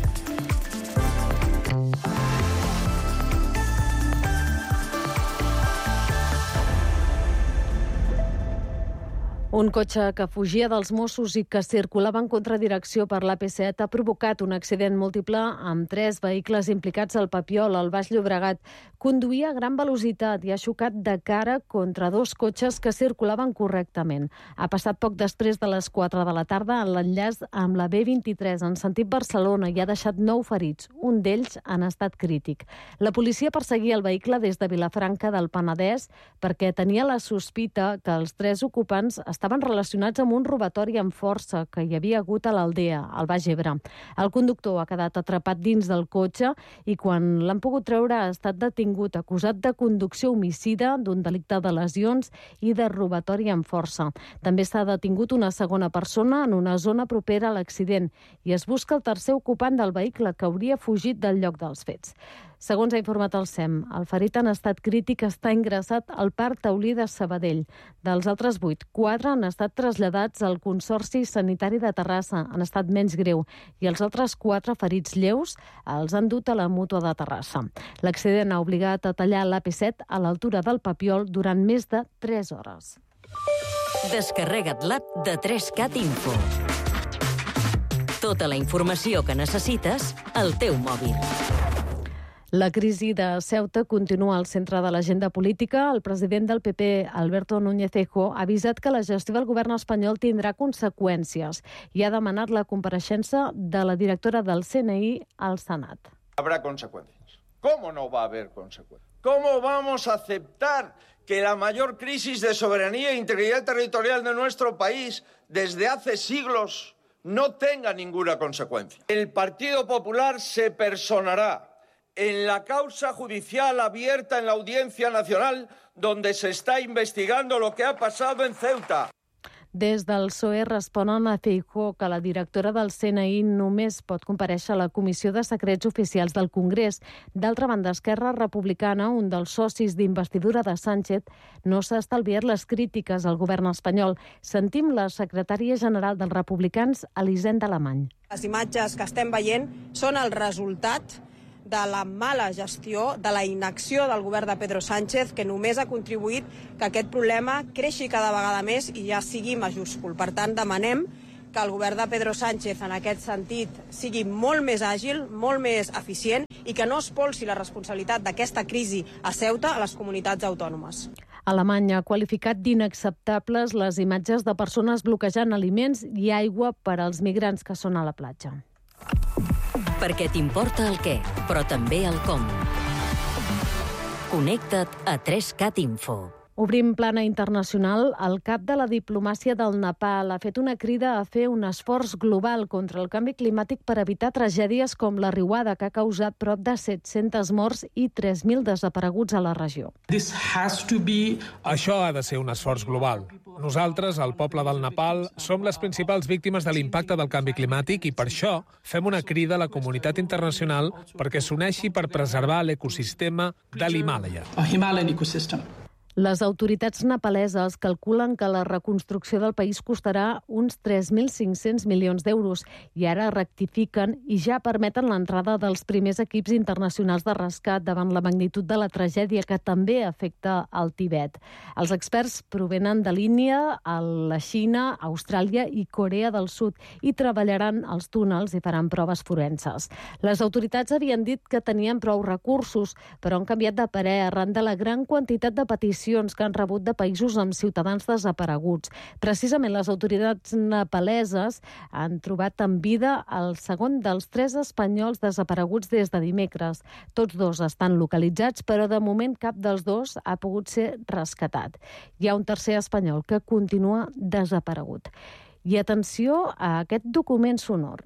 Un cotxe que fugia dels Mossos i que circulava en contradirecció per l'A P set ha provocat un accident múltiple amb tres vehicles implicats al Papiol, al Baix Llobregat. Conduïa a gran velocitat i ha xocat de cara contra dos cotxes que circulaven correctament. Ha passat poc després de les quatre de la tarda en l'enllaç amb la B vint-i-tres en sentit Barcelona i ha deixat nou ferits, un d'ells en estat crític. La policia perseguia el vehicle des de Vilafranca del Penedès perquè tenia la sospita que els tres ocupants estaven relacionats amb un robatori amb força que hi havia hagut a l'Aldea, al Baix Ebre. El conductor ha quedat atrapat dins del cotxe i quan l'han pogut treure ha estat detingut acusat de conducció homicida, d'un delicte de lesions i de robatori amb força. També s'ha detingut una segona persona en una zona propera a l'accident i es busca el tercer ocupant del vehicle que hauria fugit del lloc dels fets. Segons ha informat el S E M, el ferit en estat crític està ingressat al Parc Taulí de Sabadell. Dels altres vuit, quatre han estat traslladats al Consorci Sanitari de Terrassa, en estat menys greu, i els altres quatre ferits lleus els han dut a la Mútua de Terrassa. L'accident ha obligat a tallar l'A P set a l'altura del Papiol durant més de tres hores. Descarrega't l'app de tres cat Info. Tota la informació que necessites al teu mòbil. La crisi de Ceuta continua al centre de l'agenda política. El president del P P, Alberto Núñez Feijóo, ha avisat que la gestió del govern espanyol tindrá consecuencias i ha demanat la compareixença de la directora del C N I al Senat. Habrá consecuencias. ¿Cómo no va a haber consecuencias? ¿Cómo vamos a aceptar que la mayor crisis de soberanía e integridad territorial de nuestro país desde hace siglos no tenga ninguna consecuencia? El Partido Popular se personará en la causa judicial abierta en la Audiencia Nacional, donde se está investigando lo que ha pasado en Ceuta. Des del P S O E responen a Feijóo que la directora del C N I només pot comparèixer a la Comissió de Secrets Oficials del Congrés. D'altra banda, Esquerra Republicana, un dels socis d'investidura de Sánchez, no s'ha estalviat les crítiques al govern espanyol. Sentim la secretària general dels republicans, Elisenda Alemany. Les imatges que estem veient són el resultat de la mala gestió, de la inacció del govern de Pedro Sánchez, que només ha contribuït que aquest problema creixi cada vegada més i ja sigui majúscul. Per tant, demanem que el govern de Pedro Sánchez, en aquest sentit, sigui molt més àgil, molt més eficient i que no es polsi la responsabilitat d'aquesta crisi a Ceuta a les comunitats autònomes. Alemanya ha qualificat d'inacceptables les imatges de persones bloquejant aliments i aigua per als migrants que són a la platja. Perquè t'importa el què, però també el com. Connecta't a tres cat Info. Obrim plana internacional. El cap de la diplomàcia del Nepal ha fet una crida a fer un esforç global contra el canvi climàtic per evitar tragèdies com la riuada que ha causat prop de set-cents morts i tres mil desapareguts a la regió. Això ha de ser un esforç global. Nosaltres, el poble del Nepal, som les principals víctimes de l'impacte del canvi climàtic i per això fem una crida a la comunitat internacional perquè s'uneixi per preservar l'ecosistema de l'Himàlaia. Les autoritats nepaleses calculen que la reconstrucció del país costarà uns tres mil cinc-cents milions d'euros i ara rectifiquen i ja permeten l'entrada dels primers equips internacionals de rescat davant la magnitud de la tragèdia que també afecta el Tibet. Els experts provenen de l'Índia, la Xina, Austràlia i Corea del Sud i treballaran als túnels i faran proves forenses. Les autoritats havien dit que tenien prou recursos, però han canviat de parer arran de la gran quantitat de peticions que han rebut de països amb ciutadans desapareguts. Precisament les autoritats nepaleses han trobat en vida el segon dels tres espanyols desapareguts des de dimecres. Tots dos estan localitzats, però de moment cap dels dos ha pogut ser rescatat. Hi ha un tercer espanyol que continua desaparegut. I atenció a aquest document sonor.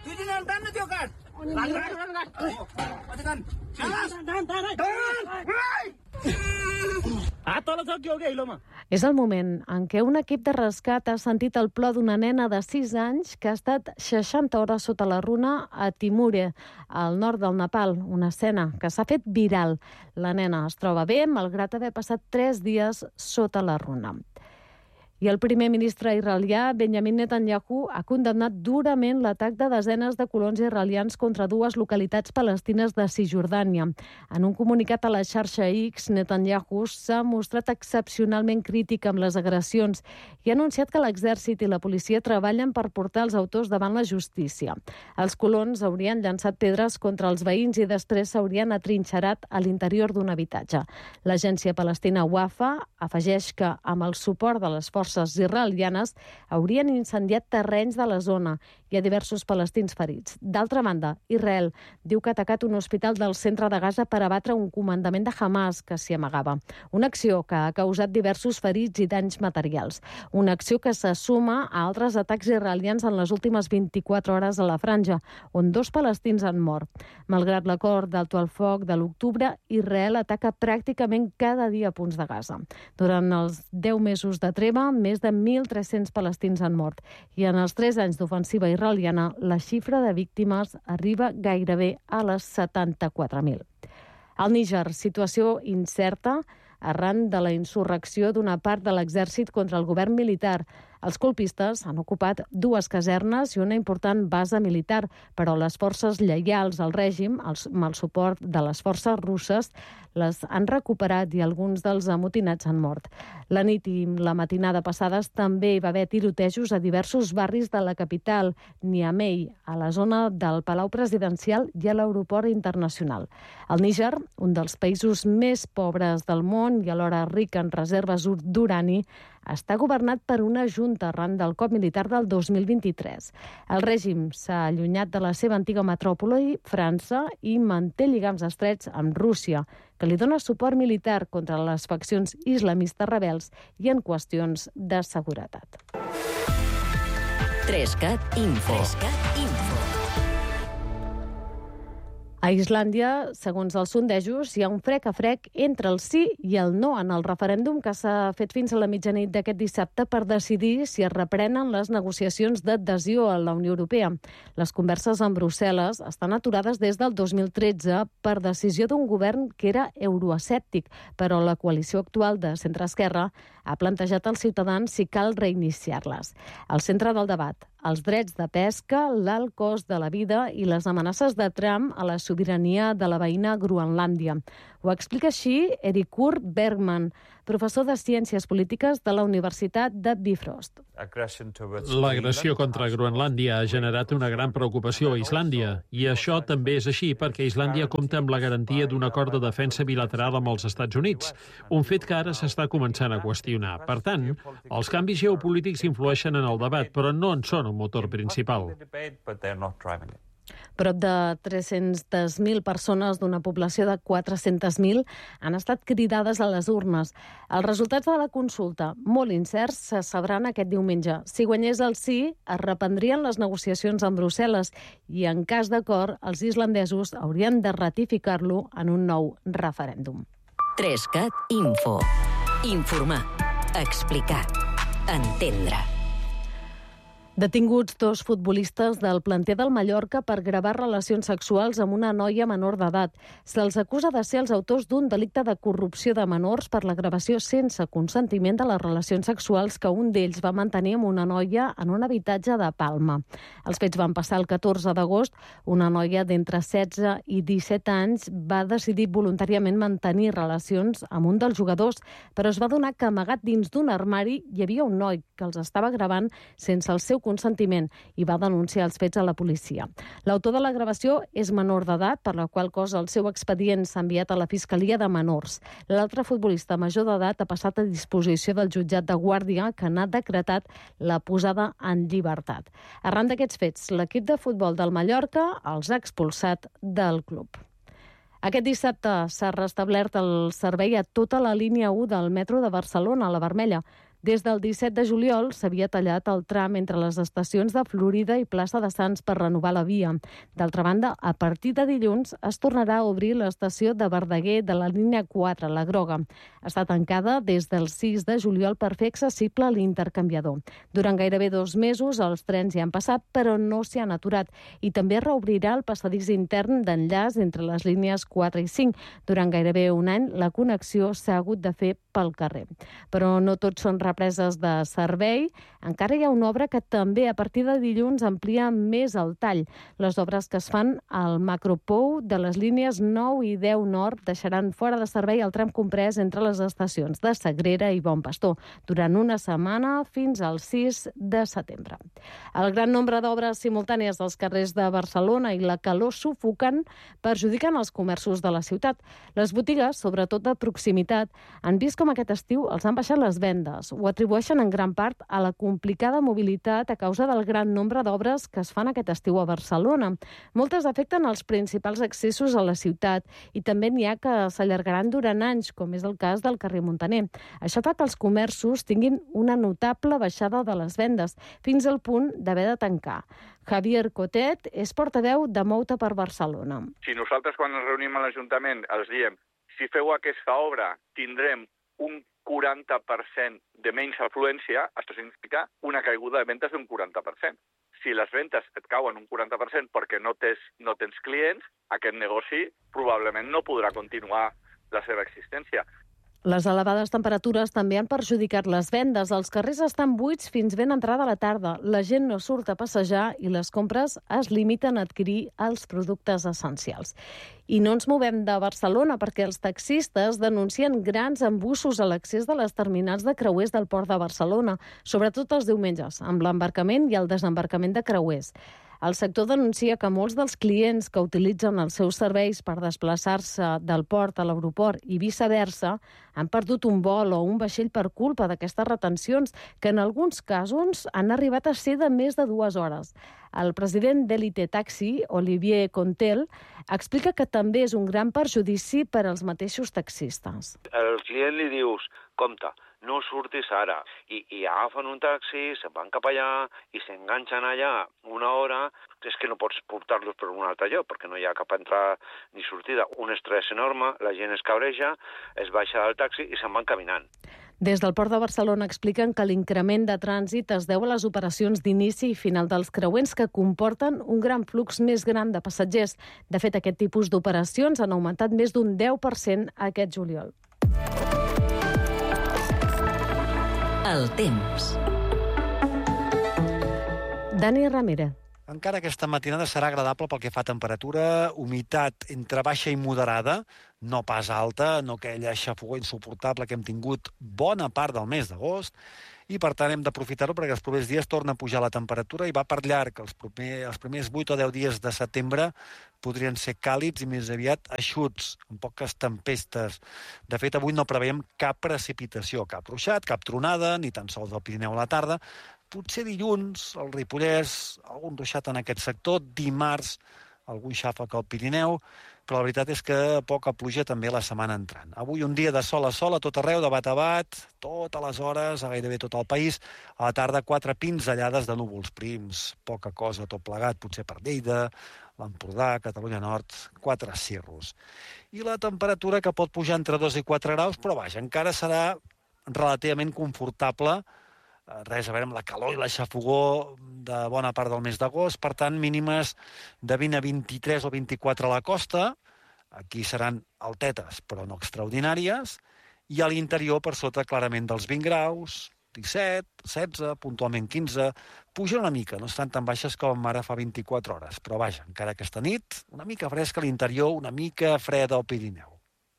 És el moment en què un equip de rescat ha sentit el plor d'una nena de sis anys que ha estat seixanta hores sota la runa a Timure, al nord del Nepal, una escena que s'ha fet viral. La nena es troba bé, malgrat haver passat tres dies sota la runa. I el primer ministre israelià, Benjamin Netanyahu, ha condemnat durament l'atac de desenes de colons israelians contra dues localitats palestines de Cisjordània. En un comunicat a la xarxa X, Netanyahu s'ha mostrat excepcionalment crític amb les agressions i ha anunciat que l'exèrcit i la policia treballen per portar els autors davant la justícia. Els colons haurien llançat pedres contra els veïns i després s'haurien atrinxerat a l'interior d'un habitatge. L'agència palestina Wafa afegeix que, amb el suport de les forces israelianes, haurien incendiat terrenys de la zona. Hi ha diversos palestins ferits. D'altra banda, Israel diu que ha atacat un hospital del centre de Gaza per abatre un comandament de Hamas que s'hi amagava. Una acció que ha causat diversos ferits i danys materials. Una acció que se suma a altres atacs israelians en les últimes vint-i-quatre hores a la franja, on dos palestins han mort. Malgrat l'acord d'alto al foc de l'octubre, Israel ataca pràcticament cada dia punts de Gaza. Durant els deu mesos de treva, més de mil tres-cents palestins han mort. I en els tres anys d'ofensiva israeliana, la xifra de víctimes arriba gairebé a les setanta-quatre mil. Al Níger, situació incerta arran de la insurrecció d'una part de l'exèrcit contra el govern militar. Els colpistes han ocupat dues casernes i una important base militar, però les forces lleials al règim, amb el suport de les forces russes, les han recuperat i alguns dels amotinats han mort. La nit i la matinada passades també hi va haver tirotejos a diversos barris de la capital, Niamey, a la zona del Palau Presidencial i a l'aeroport internacional. El Níger, un dels països més pobres del món i alhora ric en reserves d'urani, està governat per una junta arran del cop militar del dos mil vint-i-tres. El règim s'ha allunyat de la seva antiga metròpoli, França, i manté lligams estrets amb Rússia, que li dona suport militar contra les faccions islamistes rebels i en qüestions de seguretat. Trescat Info. Trescat Info. A Islàndia, segons els sondejos, hi ha un frec a frec entre el sí i el no en el referèndum que s'ha fet fins a la mitjanit d'aquest dissabte per decidir si es reprenen les negociacions d'adhesió a la Unió Europea. Les converses amb Brussel·les estan aturades des del dos mil tretze per decisió d'un govern que era euroescèptic, però la coalició actual de centre-esquerra ha plantejat als ciutadans si cal reiniciar-les. Al centre del debat, els drets de pesca, l'alt cost de la vida i les amenaces de Trump a la sobirania de la veïna Groenlàndia. Ho explica així Erikur Bergman, professor de Ciències Polítiques de la Universitat de Bifrost. L'agressió contra Groenlàndia ha generat una gran preocupació a Islàndia, i això també és així perquè Islàndia compta amb la garantia d'un acord de defensa bilateral amb els Estats Units, un fet que ara s'està començant a qüestionar. Per tant, els canvis geopolítics influeixen en el debat, però no en són el motor principal. Prop de tres-centes mil persones d'una població de quatre-centes mil han estat cridades a les urnes. Els resultats de la consulta, molt incerts, se sabran aquest diumenge. Si guanyés el sí, es reprendrien les negociacions amb Brussel·les i, en cas d'acord, els islandesos haurien de ratificar-lo en un nou referèndum. Trescat Info. Informar. Explicar. Entendre. Detinguts dos futbolistes del planter del Mallorca per gravar relacions sexuals amb una noia menor d'edat. Se'ls acusa de ser els autors d'un delicte de corrupció de menors per la gravació sense consentiment de les relacions sexuals que un d'ells va mantenir amb una noia en un habitatge de Palma. Els fets van passar el catorze d'agost. Una noia d'entre setze i disset anys va decidir voluntàriament mantenir relacions amb un dels jugadors, però es va adonar que amagat dins d'un armari hi havia un noi que els estava gravant sense el seu consentiment i va denunciar els fets a la policia. L'autor de la gravació és menor d'edat, per la qual cosa el seu expedient s'ha enviat a la Fiscalia de Menors. L'altre futbolista major d'edat ha passat a disposició del jutjat de Guàrdia, que n'ha decretat la posada en llibertat. Arran d'aquests fets, l'equip de futbol del Mallorca els ha expulsat del club. Aquest dissabte s'ha restablert el servei a tota la línia u del metro de Barcelona, a la Vermella. Des del disset de juliol s'havia tallat el tram entre les estacions de Florida i Plaça de Sants per renovar la via. D'altra banda, a partir de dilluns es tornarà a obrir l'estació de Verdaguer de la línia quatre, la groga. Està tancada des del sis de juliol per fer accessible l'intercanviador. Durant gairebé dos mesos els trens hi han passat, però no s'hi han aturat. I també reobrirà el passadís intern d'enllaç entre les línies quatre i cinc. Durant gairebé un any la connexió s'ha hagut de fer pel carrer. Però no tots són represes de servei. Encara hi ha una obra que també a partir de dilluns amplia més el tall. Les obres que es fan al macropou de les línies nou i deu nord deixaran fora de servei el tram comprès entre les estacions de Sagrera i Bon Pastor durant una setmana fins al sis de setembre. El gran nombre d'obres simultànies als carrers de Barcelona i la calor sufocant perjudiquen els comerços de la ciutat. Les botigues, sobretot de proximitat, han vist com aquest estiu els han baixat les vendes. Ho atribueixen en gran part a la complicada mobilitat a causa del gran nombre d'obres que es fan aquest estiu a Barcelona. Moltes afecten els principals accessos a la ciutat i també n'hi ha que s'allargaran durant anys, com és el cas del carrer Muntaner. Això fa que els comerços tinguin una notable baixada de les vendes, fins al punt d'haver de tancar. Javier Cotet és portaveu de Mouta per Barcelona. Si nosaltres quan ens reunim a l'Ajuntament els diem si feu aquesta obra tindrem un quaranta per cent de menys afluència, això significa una caiguda de ventes d'un quaranta per cent. Si les ventes et cauen un quaranta per cent perquè no tens, no tens clients, aquest negoci probablement no podrà continuar la seva existència. Les elevades temperatures també han perjudicat les vendes. Els carrers estan buits fins ben entrada la tarda. La gent no surt a passejar i les compres es limiten a adquirir els productes essencials. I no ens movem de Barcelona perquè els taxistes denuncien grans embussos a l'accés de les terminals de creuers del Port de Barcelona, sobretot els diumenges, amb l'embarcament i el desembarcament de creuers. El sector denuncia que molts dels clients que utilitzen els seus serveis per desplaçar-se del port a l'aeroport i viceversa han perdut un vol o un vaixell per culpa d'aquestes retencions, que en alguns casos han arribat a ser de més de dues hores. El president d'Elite Taxi, Olivier Contel, explica que també és un gran perjudici per als mateixos taxistes. Al client li dius, compte, no surtis ara, I, i agafen un taxi, se'n van cap allà i s'enganxen allà una hora, és que no pots portar-los per un altre lloc, perquè no hi ha cap entrada ni sortida. Un estrès enorme, la gent es cabreja, es baixa del taxi i se'n van caminant. Des del Port de Barcelona expliquen que l'increment de trànsit es deu a les operacions d'inici i final dels creuers que comporten un gran flux més gran de passatgers. De fet, aquest tipus d'operacions han augmentat més d'un deu per cent aquest juliol. El temps. Dani Ramírez. Encara aquesta matinada serà agradable pel que fa a temperatura, humitat entre baixa i moderada, no pas alta, no aquella xafogor insuportable que hem tingut bona part del mes d'agost, i per tant hem d'aprofitar-ho perquè els propers dies torna a pujar la temperatura i va per llarg. Els, primer, els primers vuit o deu dies de setembre podrien ser càlids i més aviat eixuts, amb poques tempestes. De fet, avui no preveiem cap precipitació, cap ruixat, cap tronada, ni tan sols al Pirineu a la tarda. Potser dilluns, al Ripollès, algun ruixat en aquest sector, dimarts, algun xàfec al Pirineu, però la veritat és que poca pluja també la setmana entrant. Avui un dia de sol a sol a tot arreu, de bat a bat, totes les hores, a gairebé tot el país. A la tarda, quatre pinzellades de núvols prims, poca cosa tot plegat, potser per Lleida, l'Empordà, Catalunya Nord, quatre cirros. I la temperatura que pot pujar entre dos i quatre graus, però vaja, encara serà relativament confortable, res a veure amb la calor i la xafogor de bona part del mes d'agost, per tant, mínimes de vint a vint-i-tres o vint-i-quatre a la costa, aquí seran altetes, però no extraordinàries, i a l'interior, per sota, clarament dels vint graus, disset, setze, puntualment quinze, puja una mica, no estan tan baixes com ara fa vint-i-quatre hores, però vaja, encara aquesta nit, una mica fresca a l'interior, una mica freda al Pirineu.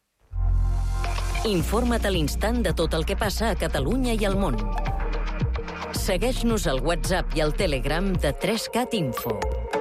Informa't a l'instant de tot el que passa a Catalunya i al món. Segueix-nos al WhatsApp i al Telegram de tres cat Info.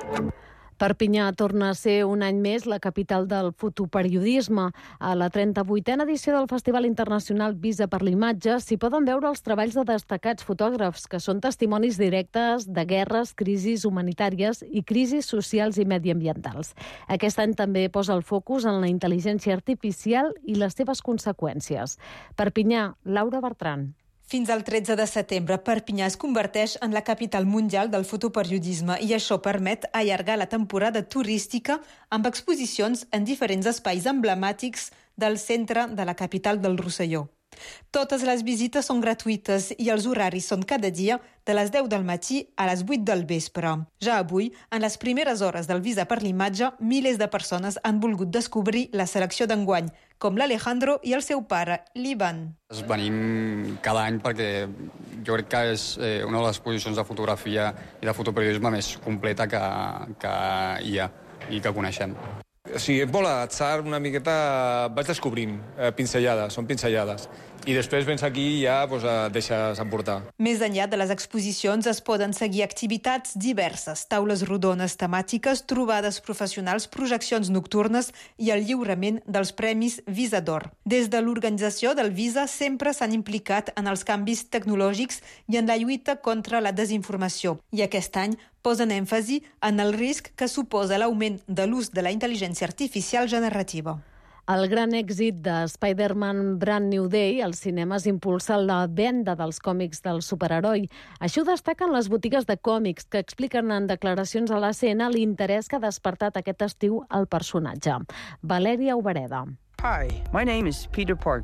Perpinyà torna a ser un any més la capital del fotoperiodisme. A la trenta-vuitena edició del Festival Internacional Visa per l'Imatge s'hi poden veure els treballs de destacats fotògrafs, que són testimonis directes de guerres, crisis humanitàries i crisis socials i mediambientals. Aquest any també posa el focus en la intel·ligència artificial i les seves conseqüències. Perpinyà, Laura Bertran. Fins al tretze de setembre, Perpinyà es converteix en la capital mundial del fotoperiodisme i això permet allargar la temporada turística amb exposicions en diferents espais emblemàtics del centre de la capital del Rosselló. Totes les visites són gratuïtes i els horaris són cada dia de les deu del matí a les vuit del vespre. Ja avui, en les primeres hores del Visa per l'Imatge, milers de persones han volgut descobrir la selecció d'enguany, com l'Alejandro i el seu pare, l'Ivan. Venim cada any perquè jo crec que és una de les exposicions de fotografia i de fotoperiodisme més completa que, que hi ha i que coneixem. Sí, és molt atzar, una miqueta vaig descobrint eh, pinzellades, són pinzellades. I després vens aquí i ja pues, et deixes emportar. Més enllà de les exposicions es poden seguir activitats diverses, taules rodones temàtiques, trobades professionals, projeccions nocturnes i el lliurament dels premis Visa d'Or. Des de l'organització del Visa sempre s'han implicat en els canvis tecnològics i en la lluita contra la desinformació. I aquest any posen èmfasi en el risc que suposa l'augment de l'ús de la intel·ligència artificial generativa. El gran èxit de Spider-Man Brand New Day als cinemes impulsa la venda dels còmics del superheroi. Així ho destaquen les botigues de còmics, que expliquen en declaracions a l'A C N l'interès que ha despertat aquest estiu el personatge. Valèria Obereda. Hi, my name is Peter Parker.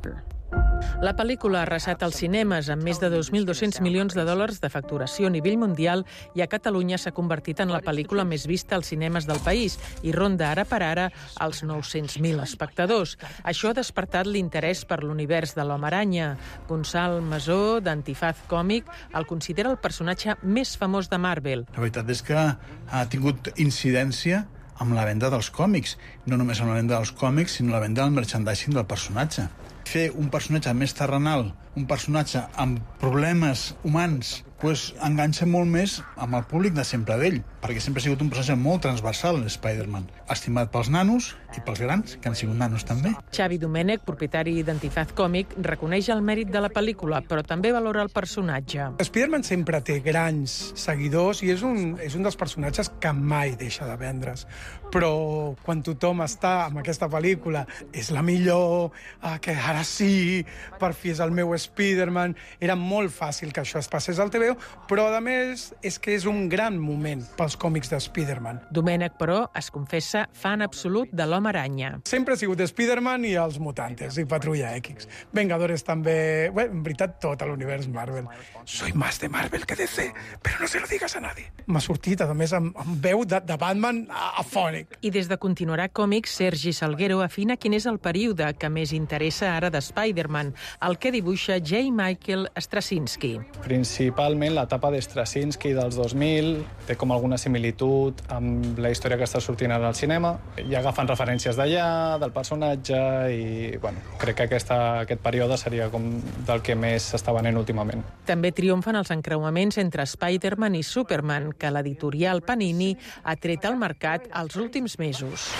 La pel·lícula ha arrasat als cinemes amb més de dos mil dos-cents milions de dòlars de facturació a nivell mundial i a Catalunya s'ha convertit en la pel·lícula més vista als cinemes del país i ronda ara per ara els nou-cents mil espectadors. Això ha despertat l'interès per l'univers de l'Home-Aranya. Gonçal Masó, d'Antifaz Còmic, el considera el personatge més famós de Marvel. La veritat és que ha tingut incidència amb la venda dels còmics. No només amb la venda dels còmics, sinó la venda del merchandising del personatge. Fer un personatge més terrenal, un personatge amb problemes humans, pues, enganxa molt més amb el públic de sempre d'ell, perquè sempre ha sigut un personatge molt transversal, l'Spider-Man, estimat pels nanos i pels grans, que han sigut nanos també. Xavi Domènech, propietari d'Antifaz Còmic, reconeix el mèrit de la pel·lícula, però també valora el personatge. Spider-Man sempre té grans seguidors i és un, és un dels personatges que mai deixa de vendre's. Però quan tothom està amb aquesta pel·lícula, és la millor, ah, que ara sí, per fi és el meu Spider-Man, era molt fàcil que això es passés al T V, però a més és que és un gran moment pels còmics de Spider-Man. Domènech, però, es confessa fan absolut de l'Home-Aranya. Sempre ha sigut Spider-Man i els Mutantes, i Patrulla X. Vengadores també... Bé, en veritat, tot l'univers Marvel. Soy más de Marvel que D C, però no se lo digas a nadie. M'ha sortit, a més, amb, amb veu de, de Batman afònic. I des de Continuarà Còmics, Sergi Salguero afina quin és el període que més interessa ara de Spider-Man, el que dibuixa J. Michael Straczynski. Principalment l'etapa de Straczynski dels dos mil té com alguna similitud amb la història que està sortint ara al cinema. I agafen referències d'allà, del personatge, i bueno, crec que aquesta, aquest període seria com del que més s'està venent últimament. També triomfen els encreuaments entre Spider-Man i Superman, que l'editorial Panini ha tret al mercat els últims mesos.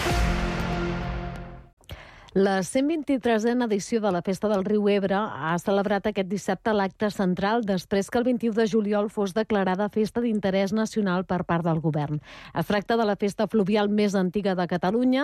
La cent vint-i-tresena edició de la Festa del Riu Ebre ha celebrat aquest dissabte l'acte central després que el vint-i-u de juliol fos declarada festa d'interès nacional per part del govern. Es tracta de la festa fluvial més antiga de Catalunya,